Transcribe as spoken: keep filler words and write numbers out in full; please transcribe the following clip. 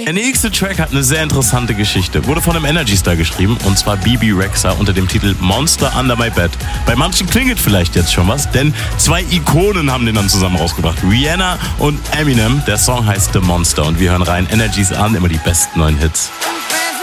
Der nächste Track hat eine sehr interessante Geschichte. Wurde von einem Energy Star geschrieben, und zwar B B Rexa unter dem Titel Monster Under My Bed. Bei manchen klingelt vielleicht jetzt schon was, denn zwei Ikonen haben den dann zusammen rausgebracht. Rihanna und Eminem. Der Song heißt The Monster und wir hören rein. Energies an, immer die besten neuen Hits.